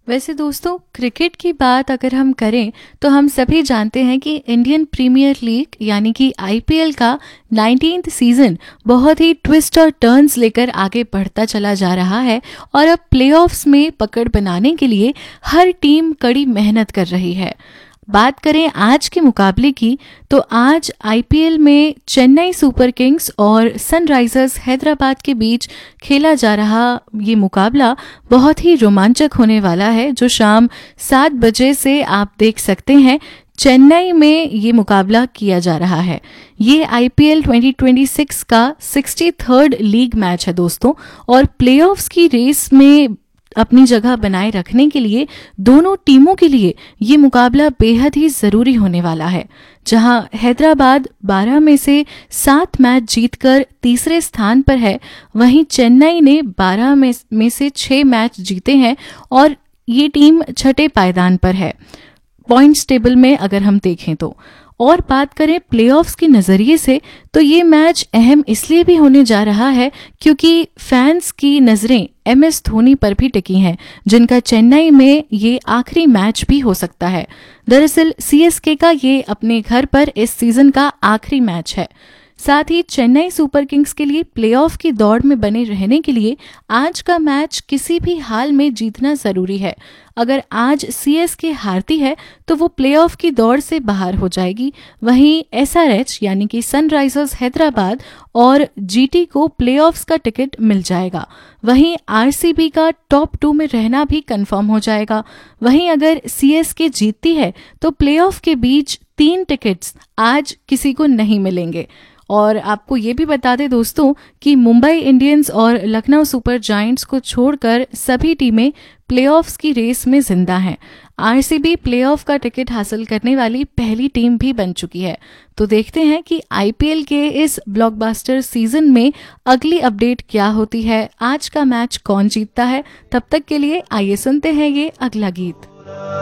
वैसे दोस्तों, क्रिकेट की बात अगर हम करें तो हम सभी जानते हैं कि इंडियन प्रीमियर लीग यानी कि आईपीएल का 19th सीजन बहुत ही ट्विस्ट और टर्न्स लेकर आगे बढ़ता चला जा रहा है और अब प्लेऑफ्स में पकड़ बनाने के लिए हर टीम कड़ी मेहनत कर रही है। बात करें आज के मुकाबले की, तो आज आईपीएल में चेन्नई सुपर किंग्स और सनराइजर्स हैदराबाद के बीच खेला जा रहा ये मुकाबला बहुत ही रोमांचक होने वाला है, जो शाम 7 बजे से आप देख सकते हैं। चेन्नई में ये मुकाबला किया जा रहा है। ये आईपीएल 2026 का 63rd लीग मैच है दोस्तों, और प्लेऑफ्स की रेस में अपनी जगह बनाए रखने के लिए दोनों टीमों के लिए ये मुकाबला बेहद ही जरूरी होने वाला है। जहां हैदराबाद 12 में से 7 मैच जीतकर तीसरे स्थान पर है, वहीं चेन्नई ने 12 में से 6 मैच जीते हैं और ये टीम छठे पायदान पर है पॉइंट्स टेबल में अगर हम देखें तो। और बात करें प्लेऑफ्स के नज़रिए से, तो ये मैच अहम इसलिए भी होने जा रहा है क्योंकि फैंस की नज़रें एमएस धोनी पर भी टिकी हैं, जिनका चेन्नई में ये आखिरी मैच भी हो सकता है। दरअसल सीएसके का ये अपने घर पर इस सीजन का आखिरी मैच है। साथ ही चेन्नई सुपर किंग्स के लिए प्लेऑफ की दौड़ में बने रहने के लिए आज का मैच किसी भी हाल में जीतना जरूरी है। अगर आज सीएसके हारती है तो वो प्लेऑफ की दौड़ से बाहर हो जाएगी। वहीं एसआरएच यानी कि सनराइजर्स हैदराबाद और जीटी को प्लेऑफ्स का टिकट मिल जाएगा। वहीं आरसीबी का टॉप 2 में रहना भी कंफर्म हो जाएगा। वहीं अगर सीएसके जीतती है तो प्लेऑफ के बीच 3 टिकट्स आज किसी को नहीं मिलेंगे। और आपको ये भी बता दें दोस्तों कि मुंबई इंडियंस और लखनऊ सुपर जायंट्स को छोड़कर सभी टीमें प्लेऑफ्स की रेस में जिंदा हैं। आरसीबी प्लेऑफ का टिकट हासिल करने वाली पहली टीम भी बन चुकी है। तो देखते हैं कि आईपीएल के इस ब्लॉकबस्टर सीजन में अगली अपडेट क्या होती है, आज का मैच कौन जीतता है। तब तक के लिए आइए सुनते हैं ये अगला गीत।